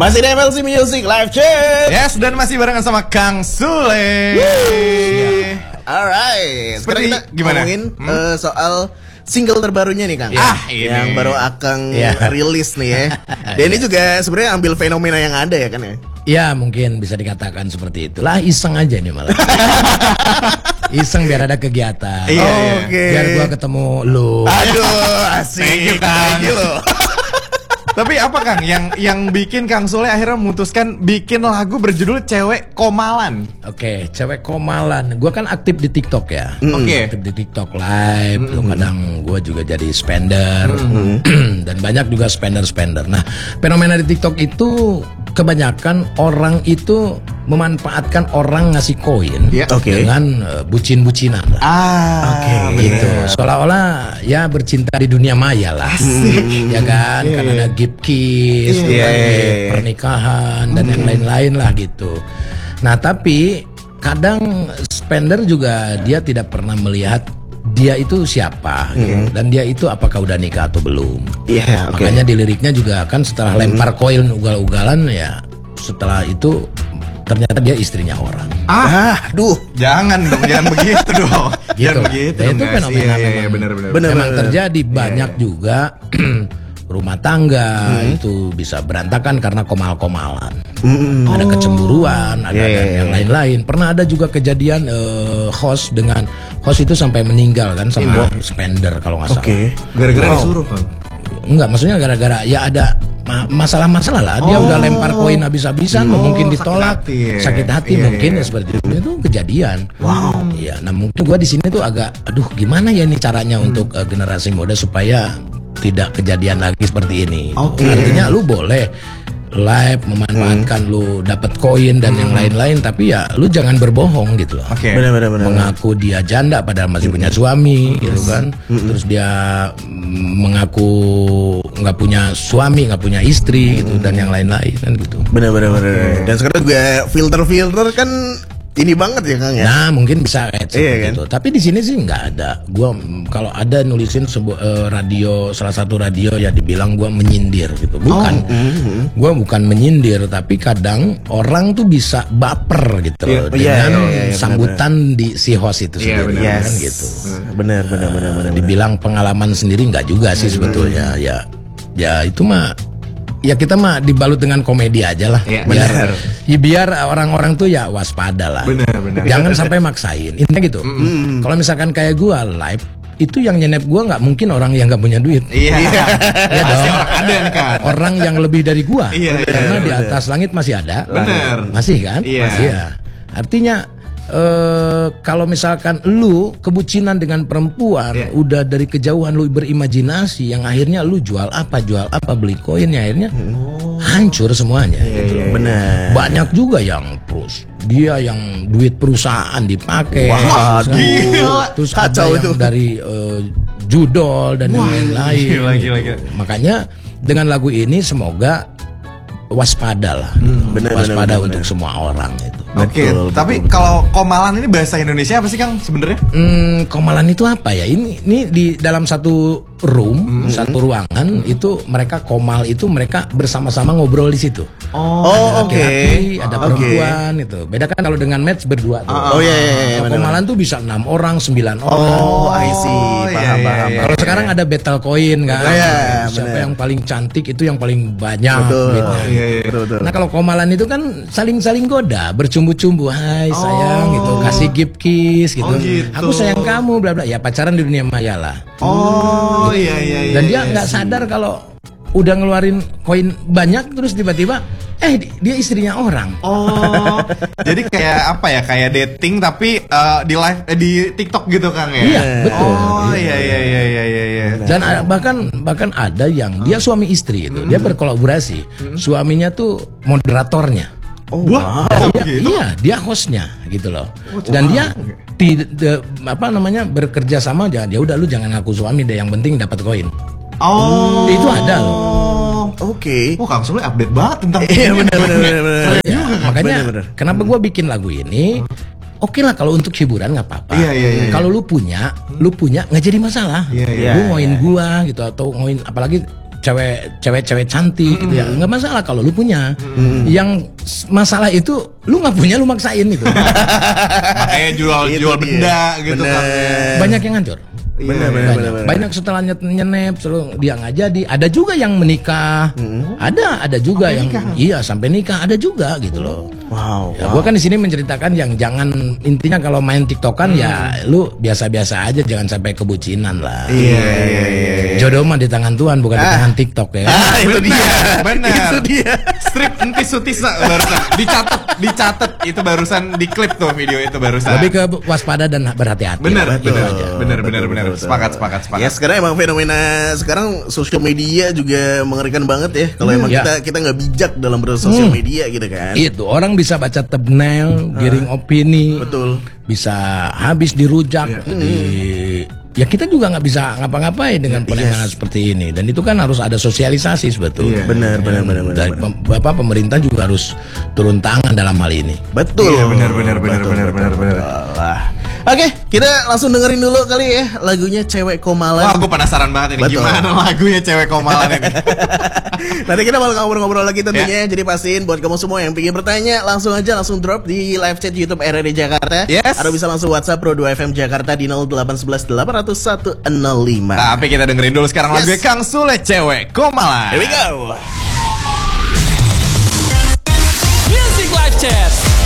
Masih di MLC Music Live Chat. Yes, dan masih barengan sama Kang Sule. Alright. Sekarang kita gimana? ngomongin soal single terbarunya nih Kang. Ini. Yang baru Akang rilis nih ya. Dan ini juga sebenarnya ambil fenomena yang ada ya kan ya. Ya mungkin bisa dikatakan seperti itulah, iseng aja nih malah. Iseng biar ada kegiatan. Oke. Biar gua ketemu lu. Aduh, asik. Thank you, Kang. Thank you. Tapi apa Kang yang bikin Kang Sule akhirnya memutuskan bikin lagu berjudul Cewek Komalan? Oke, Cewek Komalan. Gua kan aktif di TikTok ya. Oke. Aktif di TikTok live. Kadang gua juga jadi spender. Dan banyak juga spender. Nah, fenomena di TikTok itu kebanyakan orang itu memanfaatkan orang ngasih koin dengan bucin-bucinan lah. Oke. Gitu. Seolah-olah ya bercinta di dunia maya lah. Ya kan? Kan ada gift kiss, pernikahan dan yang lain-lain lah gitu. Nah, tapi kadang spender juga dia tidak pernah melihat dia itu siapa dan dia itu apakah udah nikah atau belum. Makanya di liriknya juga kan setelah lempar koin ugal-ugalan ya, setelah itu ternyata dia istrinya orang. Aduh, Jangan begitu dong. Gitu. Jangan begitu. Dan itu Guys. fenomena Iya, benar. memang terjadi banyak juga rumah tangga itu bisa berantakan karena komal-komalan. Ada kecemburuan, ada yang lain-lain. Pernah ada juga kejadian host itu sampai meninggal kan sama spender kalau nggak salah. Gara-gara disuruh Kang. Enggak, maksudnya gara-gara ya ada masalah-masalah lah. Dia udah lempar koin habis-habisan, mungkin ditolak, sakit hati mungkin ya seperti itu kejadian. Iya, nah mungkin gua di sini tuh agak, aduh gimana ya ini caranya untuk generasi muda supaya tidak kejadian lagi seperti ini. Artinya lu boleh live memanfaatkan lu dapat koin dan yang lain-lain, tapi ya lu jangan berbohong gitu loh. benar. Mengaku dia janda padahal masih punya suami gitu kan. Terus dia mengaku nggak punya suami, nggak punya istri gitu dan yang lain-lain kan gitu. Benar. Dan sekarang juga filter kan ini banget ya Kang ya. Nah mungkin bisa kayak Iya, gitu. Tapi di sini sih nggak ada. Gua kalau ada nulisin sebuah radio, salah satu radio ya dibilang gua menyindir gitu. Bukan. Gua bukan menyindir, tapi kadang orang tuh bisa baper gitu loh dengan sambutan di si host itu sendiri kan gitu. Benar. Dibilang pengalaman sendiri nggak juga sih sebetulnya. Ya itu mah. Ya kita mah dibalut dengan komedi aja lah, biar orang-orang tuh ya waspada lah. Benar. Jangan sampai maksain, intinya gitu. Kalau misalkan kayak gua live, itu yang nyenep gua nggak mungkin orang yang nggak punya duit. Iya. Ya dong. Orang ada nih kan. Orang yang lebih dari gua, karena di benar. atas langit masih ada. Benar. Masih kan? Iya. Masih ya. Artinya kalau misalkan lu kebucinan dengan perempuan udah dari kejauhan lu berimajinasi yang akhirnya lu jual apa beli koinnya akhirnya hancur semuanya gitu loh. Benar. Banyak juga yang dia yang duit perusahaan dipakai. Terus ada yang dari judol dan yang lain-lain. Gila. Makanya dengan lagu ini semoga waspada lah. Waspada untuk semua orang itu. Oke, tapi kalau komalan ini bahasa Indonesia apa sih Kang sebenarnya? Komalan itu apa ya? Ini di dalam satu room, satu ruangan itu mereka komal itu mereka bersama-sama ngobrol di situ. Ada laki-laki, ada perempuan itu. Beda kan kalau dengan match berdua tuh. Komalan tuh bisa 6 orang, 9 orang. I see. Paham. Kalau sekarang ada battle coin kan. Siapa yang paling cantik itu yang paling banyak duitnya. Betul. Nah kalau komalan itu kan saling goda, bercumbu-cumbu, hai sayang gitu, kasih gift kiss gitu. Aku sayang kamu, bla bla. Ya pacaran di dunia maya lah. Iya. Dan dia nggak sadar kalau udah ngeluarin koin banyak terus tiba-tiba dia istrinya orang. Jadi kayak apa ya? Kayak dating tapi di live di TikTok gitu Kang ya. Iya, betul. Iya. Dan bahkan ada yang dia suami istri itu, dia berkolaborasi. Suaminya tuh moderatornya. Iya, dia hostnya gitu loh. Dan dia bekerja sama aja. Ya udah lu jangan ngaku suami deh, yang penting dapat koin. Itu ada loh. Kang Sule update banget tentang benar. Makanya kenapa gua bikin lagu ini? Oke lah kalau untuk hiburan nggak apa-apa. Kalau lu punya nggak jadi masalah. Lu ngoin gua gitu atau ngoin apalagi cewek cantik gitu ya. Nggak masalah kalau lu punya. Yang masalah itu lu nggak punya, lu maksain gitu. Makanya jual benda gitu kan. Banyak yang hancur. Benar. Banyak setelah nyenep selalu dia nggak jadi. Ada juga yang menikah. Ada juga yang iya sampai nikah, ada juga gitu loh. Wow. Ya, gua kan di sini menceritakan yang jangan, intinya kalau main TikTokan ya lu biasa-biasa aja, jangan sampai kebucinan lah. Iya. Jodoh mah di tangan Tuhan, bukan di tangan TikTok ya. Itu dia. Benar. Itu dia. Strip enti sutisa barusan dicatat itu barusan diklip tuh video itu barusan. Lebih ke waspada dan berhati-hati. Benar. Betul. Sepakat. Ya sekarang emang fenomena sekarang sosial media juga mengerikan banget ya. Kalau emang ya. kita nggak bijak dalam bersosial media gitu kan. Itu orang bisa baca thumbnail, giring opini, Betul. bisa habis dirujak. Ya kita juga nggak bisa ngapa-ngapain dengan penanganan seperti ini, dan itu kan harus ada sosialisasi sebetulnya. Benar. Dan Bapak pemerintah juga harus turun tangan dalam hal ini. Betul. Iya, benar. Oke, kita langsung dengerin dulu kali ya lagunya Cewek Komalan. Wah, gue penasaran banget ini. Betul. Gimana lagunya Cewek Komalan ini. Nanti kita bakal ngobrol-ngobrol lagi tentunya. Jadi pastiin buat kamu semua yang pengen bertanya, langsung drop di live chat YouTube RRD Jakarta. Yes. Atau bisa langsung WhatsApp Pro 2 FM Jakarta di 0811 800 105. Tapi kita dengerin dulu sekarang lagunya Kang Sule, Cewek Komalan. Here we go. Music Live Chat.